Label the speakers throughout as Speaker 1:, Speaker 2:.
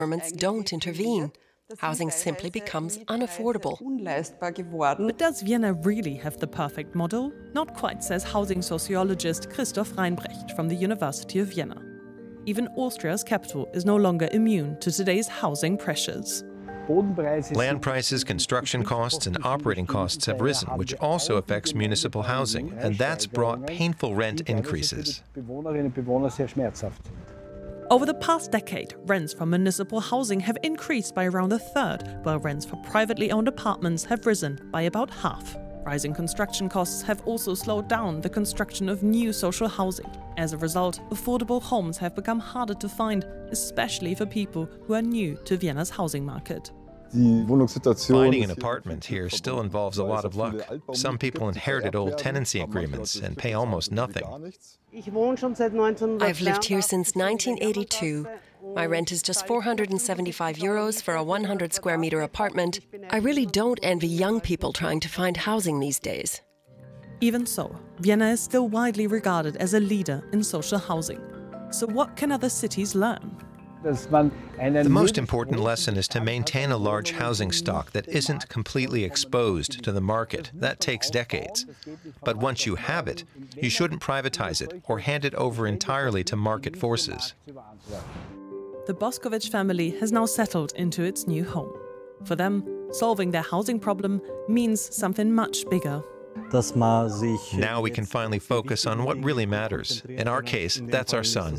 Speaker 1: governments don't intervene. Housing simply becomes unaffordable.
Speaker 2: But does Vienna really have the perfect model? Not quite, says housing sociologist Christoph Reinbrecht from the University of Vienna. Even Austria's capital is no longer immune to today's housing pressures.
Speaker 3: Land prices, construction costs, and operating costs have risen, which also affects municipal housing, and that's brought painful rent increases.
Speaker 2: Over the past decade, rents for municipal housing have increased by around a third, while rents for privately owned apartments have risen by about half. Rising construction costs have also slowed down the construction of new social housing. As a result, affordable homes have become harder to find, especially for people who are new to Vienna's housing market.
Speaker 3: Finding an apartment here still involves a lot of luck. Some people inherited old tenancy agreements and pay almost nothing.
Speaker 1: I've lived here since 1982. My rent is just €475 for a 100 square meter apartment. I really don't envy young people trying to find housing these days.
Speaker 2: Even so, Vienna is still widely regarded as a leader in social housing. So what can other cities learn?
Speaker 3: The most important lesson is to maintain a large housing stock that isn't completely exposed to the market. That takes decades. But once you have it, you shouldn't privatize it or hand it over entirely to market forces.
Speaker 2: The Boskovic family has now settled into its new home. For them, solving their housing problem means something much bigger.
Speaker 3: Now we can finally focus on what really matters. In our case, that's our son.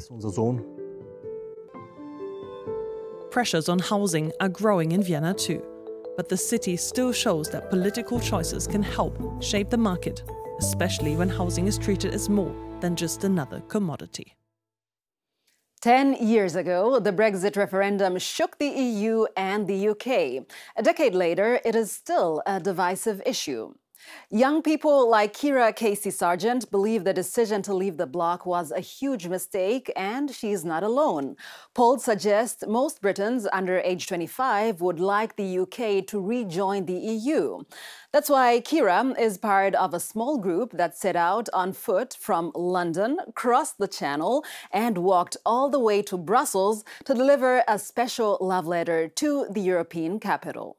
Speaker 2: Pressures on housing are growing in Vienna too. But the city still shows that political choices can help shape the market, especially when housing is treated as more than just another commodity.
Speaker 4: 10 years ago, the Brexit referendum shook the EU and the UK. A decade later, it is still a divisive issue. Young people like Kira Casey Sargent believe the decision to leave the bloc was a huge mistake, and she's not alone. Polls suggest most Britons under age 25 would like the UK to rejoin the EU. That's why Kira is part of a small group that set out on foot from London, crossed the Channel, and walked all the way to Brussels to deliver a special love letter to the European capital.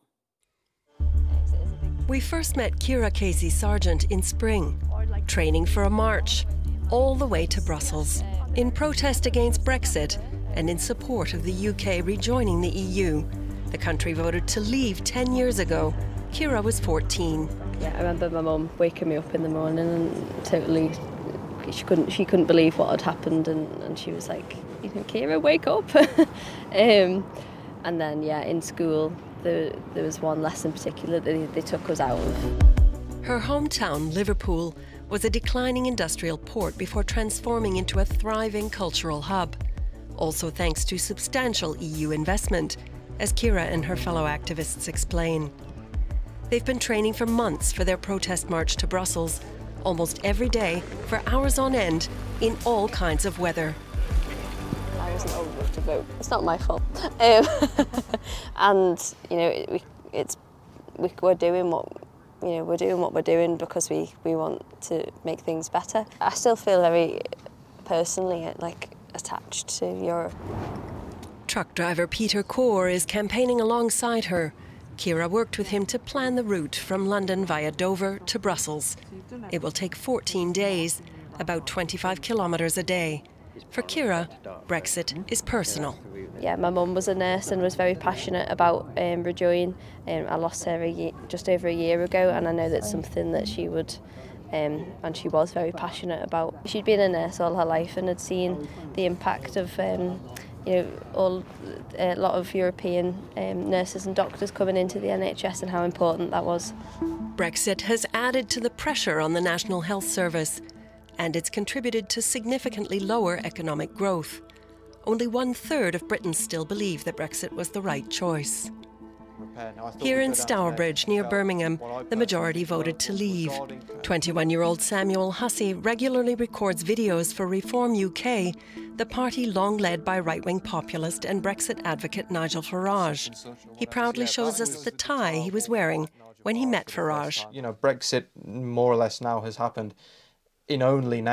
Speaker 1: We first met Kira Casey Sargent in spring, training for a march, all the way to Brussels, in protest against Brexit and in support of the UK rejoining the EU. The country voted to leave 10 years ago. Kira was 14.
Speaker 5: Yeah, I remember my mum waking me up in the morning and totally, she couldn't believe what had happened, and she was like, you know, Kira, wake up. And then, yeah, in school, there was one lesson in particular that they took us out of.
Speaker 1: Her hometown, Liverpool, was a declining industrial port before transforming into a thriving cultural hub. Also thanks to substantial EU investment, as Kira and her fellow activists explain. They've been training for months for their protest march to Brussels, almost every day, for hours on end, in all kinds of weather.
Speaker 5: I wasn't old enough to vote. It's not my fault. And you know, we're doing what we're doing because we want to make things better. I still feel very personally attached to Europe.
Speaker 1: Truck driver Peter Core is campaigning alongside her. Kira worked with him to plan the route from London via Dover to Brussels. It will take 14 days, about 25 kilometres a day. For Kira, Brexit is personal.
Speaker 5: Yeah, my mum was a nurse and was very passionate about rejoin. I lost her just over a year ago, and I know that's something that she would, and she was very passionate about. She'd been a nurse all her life and had seen the impact of a lot of European nurses and doctors coming into the NHS and how important that was.
Speaker 1: Brexit has added to the pressure on the National Health Service, and it's contributed to significantly lower economic growth. Only 1/3 of Britons still believe that Brexit was the right choice. Here in Stourbridge, near Birmingham, the majority voted to leave. 21-year-old Samuel Hussey regularly records videos for Reform UK, the party long led by right-wing populist and Brexit advocate Nigel Farage. He proudly shows us the tie he was wearing when he met Farage.
Speaker 6: You know, Brexit more or less now has happened in only name.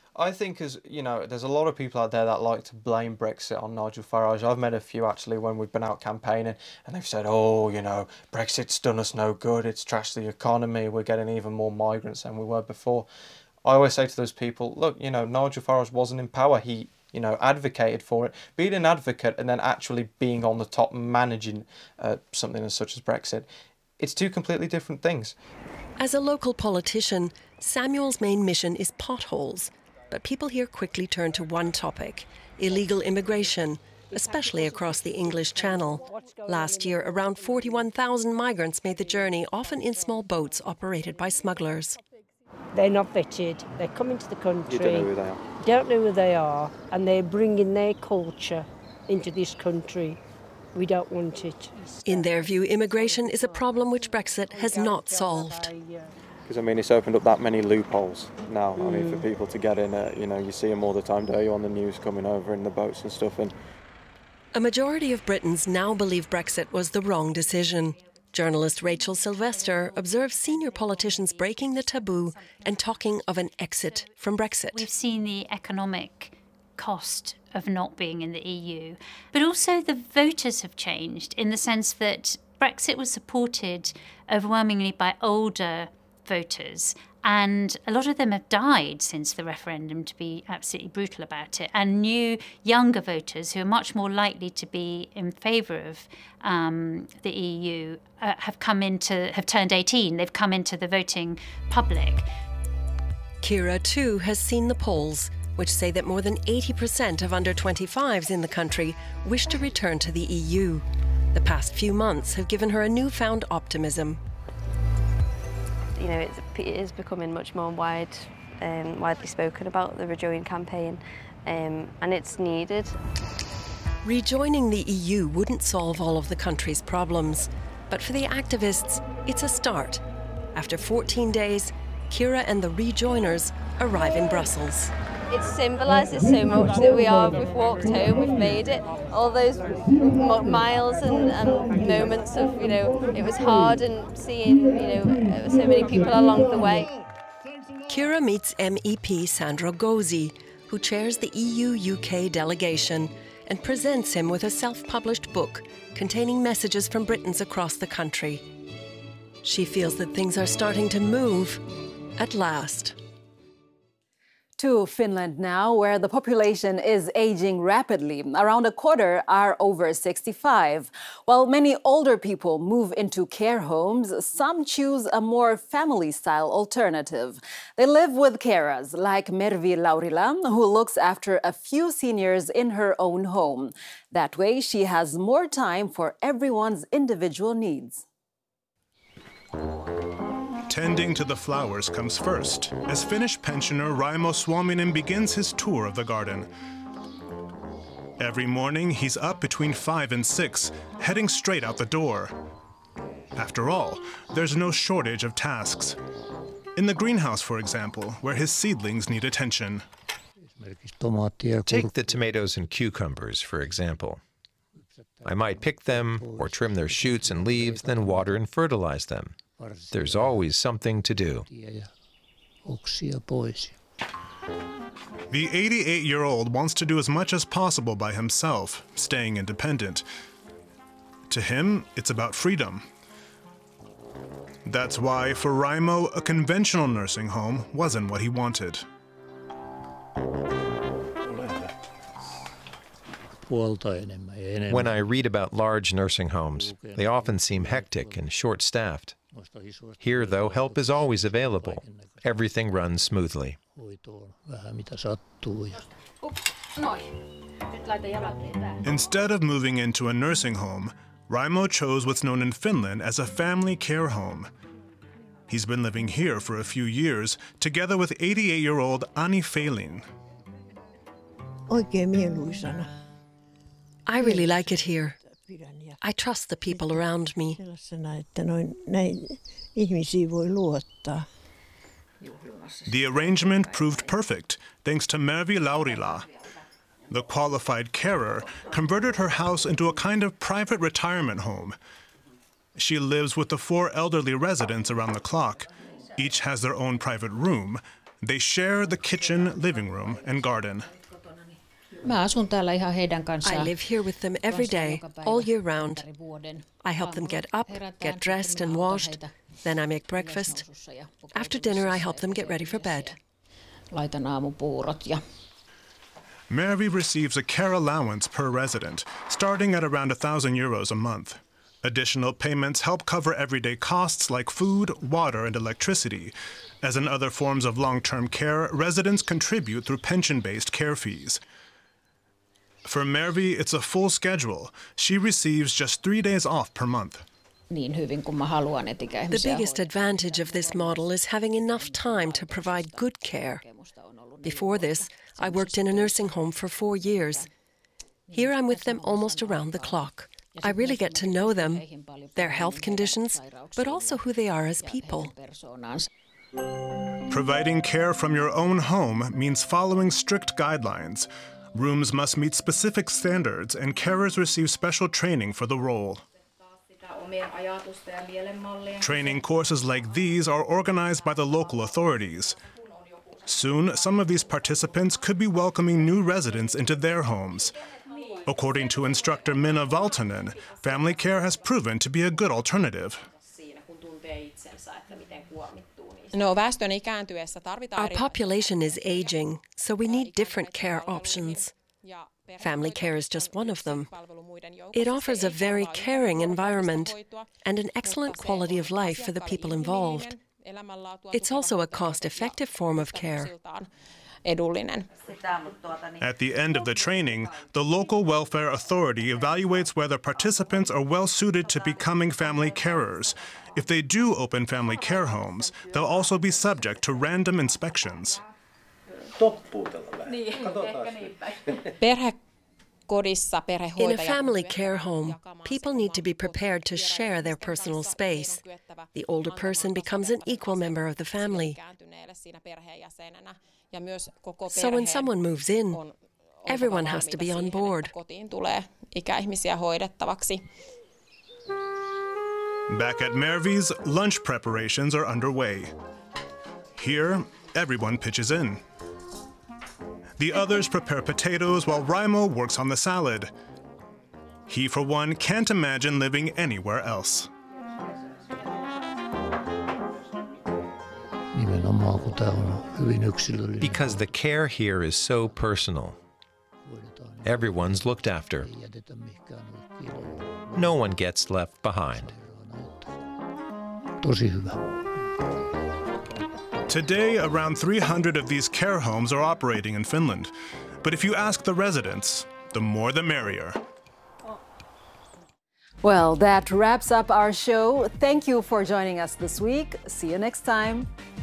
Speaker 6: I think, there's a lot of people out there that like to blame Brexit on Nigel Farage. I've met a few actually when we've been out campaigning, and they've said, oh, Brexit's done us no good, it's trashed the economy, we're getting even more migrants than we were before. I always say to those people, look, Nigel Farage wasn't in power, he advocated for it. Being an advocate and then actually being on the top managing something as such as Brexit, it's two completely different things.
Speaker 1: As a local politician, Samuel's main mission is potholes. But people here quickly turn to one topic: illegal immigration, especially across the English Channel. Last year, around 41,000 migrants made the journey, often in small boats operated by smugglers.
Speaker 7: They're not vetted, they come into the country,
Speaker 6: You don't know who they are.
Speaker 7: Don't know who they are, and they're bringing their culture into this country. We don't want it.
Speaker 1: In their view, immigration is a problem which Brexit has not solved.
Speaker 6: Because, it's opened up that many loopholes now. For people to get in, you see them all the time, don't you, on the news coming over in the boats and stuff. And
Speaker 1: a majority of Britons now believe Brexit was the wrong decision. Journalist Rachel Sylvester observes senior politicians breaking the taboo and talking of an exit from Brexit.
Speaker 8: We've seen the economic cost of not being in the EU, but also the voters have changed in the sense that Brexit was supported overwhelmingly by older voters, and a lot of them have died since the referendum, to be absolutely brutal about it, and new younger voters who are much more likely to be in favour of the EU have turned 18, they've come into the voting public.
Speaker 1: Ciara too has seen the polls, which say that more than 80% of under-25s in the country wish to return to the EU. The past few months have given her a newfound optimism.
Speaker 5: It is becoming much more widely spoken about, the Rejoin campaign, and it's needed.
Speaker 1: Rejoining the EU wouldn't solve all of the country's problems, but for the activists, it's a start. After 14 days, Ciara and the rejoiners arrive in Brussels.
Speaker 5: It symbolises so much that we've walked home, we've made it. All those miles and moments of, it was hard, and seeing, so many people along the way.
Speaker 1: Ciara meets MEP Sandro Gozzi, who chairs the EU-UK delegation, and presents him with a self-published book containing messages from Britons across the country. She feels that things are starting to move at last.
Speaker 4: To Finland now, where the population is aging rapidly. Around a quarter are over 65. While many older people move into care homes, some choose a more family-style alternative. They live with carers like Mervi Laurila, who looks after a few seniors in her own home. That way, she has more time for everyone's individual needs.
Speaker 9: Tending to the flowers comes first, as Finnish pensioner Raimo Suominen begins his tour of the garden. Every morning, he's up between 5 and 6, heading straight out the door. After all, there's no shortage of tasks. In the greenhouse, for example, where his seedlings need attention.
Speaker 3: Take the tomatoes and cucumbers, for example. I might pick them or trim their shoots and leaves, then water and fertilize them. There's always something to do.
Speaker 9: The 88-year-old wants to do as much as possible by himself, staying independent. To him, it's about freedom. That's why, for Raimo, a conventional nursing home wasn't what he wanted.
Speaker 3: When I read about large nursing homes, they often seem hectic and short-staffed. Here, though, help is always available. Everything runs smoothly.
Speaker 9: Instead of moving into a nursing home, Raimo chose what's known in Finland as a family care home. He's been living here for a few years, together with 88-year-old Ani Feilin.
Speaker 1: I really like it here. I trust the people around me.
Speaker 9: The arrangement proved perfect, thanks to Mervi Laurila. The qualified carer converted her house into a kind of private retirement home. She lives with the 4 elderly residents around the clock. Each has their own private room, They share the kitchen, living room, and garden.
Speaker 1: I live here with them every day, all year round. I help them get up, get dressed and washed. Then I make breakfast. After dinner, I help them get ready for bed.
Speaker 9: Mervi receives a care allowance per resident, starting at around €1,000 a month. Additional payments help cover everyday costs like food, water, and electricity. As in other forms of long-term care, residents contribute through pension-based care fees. For Mervi, it's a full schedule. She receives just 3 days off per month.
Speaker 1: The biggest advantage of this model is having enough time to provide good care. Before this, I worked in a nursing home for 4 years. Here I'm with them almost around the clock. I really get to know them, their health conditions, but also who they are as people.
Speaker 9: Providing care from your own home means following strict guidelines. Rooms must meet specific standards, and carers receive special training for the role. Training courses like these are organized by the local authorities. Soon, some of these participants could be welcoming new residents into their homes. According to instructor Minna Valtonen, family care has proven to be a good alternative.
Speaker 1: Our population is aging, so we need different care options. Family care is just one of them. It offers a very caring environment and an excellent quality of life for the people involved. It's also a cost-effective form of care.
Speaker 9: At the end of the training, the local welfare authority evaluates whether participants are well suited to becoming family carers. If they do open family care homes, they'll also be subject to random inspections.
Speaker 1: In a family care home, people need to be prepared to share their personal space. The older person becomes an equal member of the family. So when someone moves in, everyone has to be on board.
Speaker 9: Back at Mervi's, lunch preparations are underway. Here, everyone pitches in. The others prepare potatoes while Raimo works on the salad. He, for one, can't imagine living anywhere else.
Speaker 3: Because the care here is so personal. Everyone's looked after. No one gets left behind.
Speaker 9: Today, around 300 of these care homes are operating in Finland. But if you ask the residents, the more the merrier.
Speaker 4: Well, that wraps up our show. Thank you for joining us this week. See you next time.